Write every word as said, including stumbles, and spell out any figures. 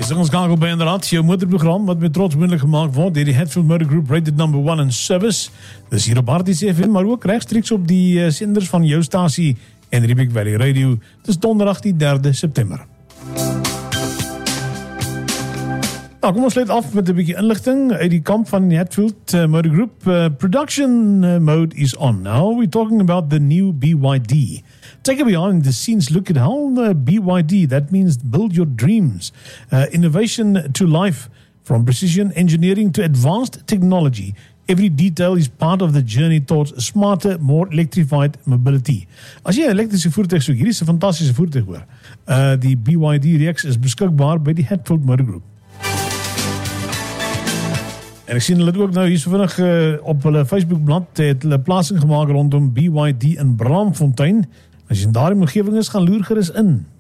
Dis ons skakel by inderdaad jou motorprogram wat met trots moontlik gemaak word deur die Hatfield Motor Group, rated number one in service. Dis hier op R T C F M, maar ook regstreeks op die uh, senders van jou stasie en Riebeek Valley Radio. Dis donderdag die derde September. Nou, kom ons sluit af met 'n bietjie inligting uit die kamp van die Hatfield uh, Motor Group. Uh, production uh, mode is on now. We're talking about the new B Y D. Take a behind the scenes look at how the B Y D, that means build your dreams, uh, innovation to life, from precision engineering to advanced technology. Every detail is part of the journey towards smarter, more electrified mobility. As jy 'n elektriese voertuig soek, hierdie is 'n fantastiese voertuig hoor. Uh, die B Y D reeks is beskikbaar by die Hatfield Motor Group. En ek sien hulle het ook nou hier so vinnig uh, op hulle Facebookblad het hulle plasing gemaak rondom B Y D in Braamfontein. As jy in daardie omgewing is, gaan loer gerus in.